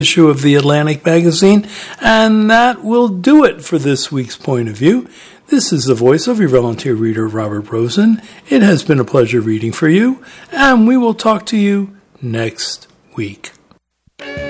issue of the Atlantic magazine, and that will do it for this week's Point of View. This is the voice of your volunteer reader, Robert Rosen. It has been a pleasure reading for you, and we will talk to you next week.